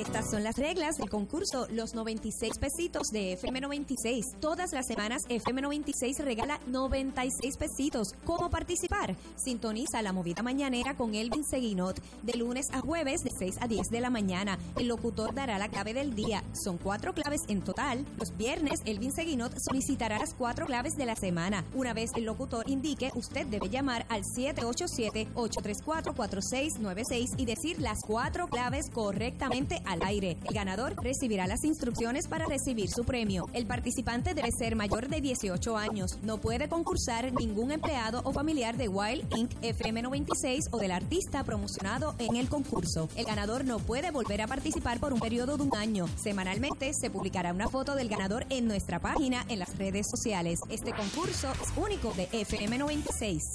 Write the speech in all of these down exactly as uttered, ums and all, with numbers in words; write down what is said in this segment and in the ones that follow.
Estas son las reglas del concurso Los noventa y seis pesitos de F M noventa y seis. Todas las semanas F M noventa y seis regala noventa y seis pesitos. ¿Cómo participar? Sintoniza La Movida Mañanera con Elvin Seguinot de lunes a jueves de seis a diez de la mañana. El locutor dará la clave del día. Son cuatro claves en total. Los viernes Elvin Seguinot solicitará las cuatro claves de la semana. Una vez el locutor indique, usted debe llamar al siete ocho siete, ocho tres cuatro, cuatro seis nueve seis y decir las cuatro claves correctamente al aire. El ganador recibirá las instrucciones para recibir su premio. El participante debe ser mayor de dieciocho años. No puede concursar ningún empleado o familiar de Wild incorporated, F M noventa y seis o del artista promocionado en el concurso. El ganador no puede volver a participar por un periodo de un año. Semanalmente se publicará una foto del ganador en nuestra página en las redes sociales. Este concurso es único de F M noventa y seis.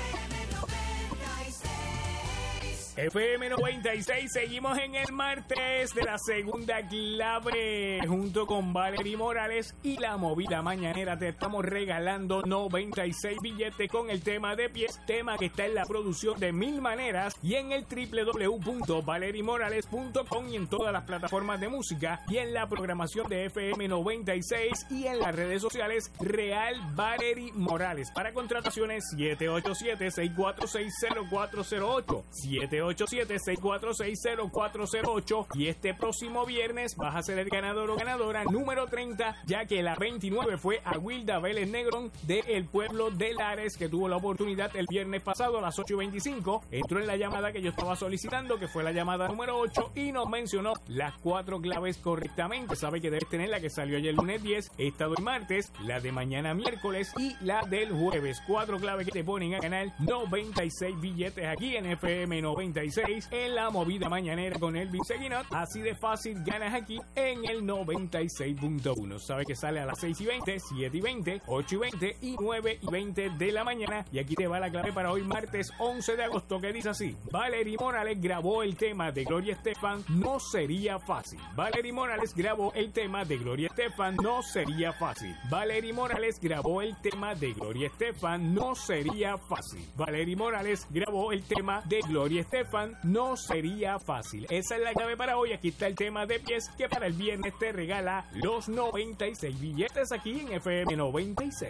F M noventa y seis, seguimos en el martes de la segunda clave. Junto con Valerie Morales y La Movida Mañanera te estamos regalando noventa y seis billetes con el tema de pies, tema que está en la producción de Mil Maneras y en el doble u doble u doble u punto valerie morales punto com y en todas las plataformas de música y en la programación de F M noventa y seis y en las redes sociales Real Valerie Morales. Para contrataciones siete ocho siete, seis cuatro seis, cero cuatro cero ocho, siete ocho siete, seis cuatro seis, cero cuatro cero ocho y este próximo viernes vas a ser el ganador o ganadora número treinta, ya que la veintinueve fue a Wilda Vélez Negrón del pueblo de Lares, que tuvo la oportunidad el viernes pasado a las ocho y veinticinco. Entró en la llamada que yo estaba solicitando, que fue la llamada número ocho, y nos mencionó las cuatro claves correctamente. Sabe que debes tener la que salió ayer lunes diez, esta hoy martes, la de mañana miércoles y la del jueves. Cuatro claves que te ponen a ganar noventa y seis billetes aquí en F M noventa y seis en La Movida Mañanera con Elvin Seguinot. Así de fácil ganas aquí en el noventa y seis punto uno. Sabe que sale a las seis y veinte, siete y veinte, ocho y veinte y nueve y veinte de la mañana. Y aquí te va la clave para hoy martes once de agosto, que dice así: Valerie Morales grabó el tema de Gloria Estefan, No Sería Fácil. Valerie Morales grabó el tema de Gloria Estefan, No Sería Fácil. Valerie Morales grabó el tema de Gloria Estefan, No Sería Fácil. Valerie Morales grabó el tema de Gloria Estefan, No Sería Fácil. Esa es la clave para hoy. Aquí está el tema de pies, que para el viernes te regala los noventa y seis billetes aquí en F M noventa y seis.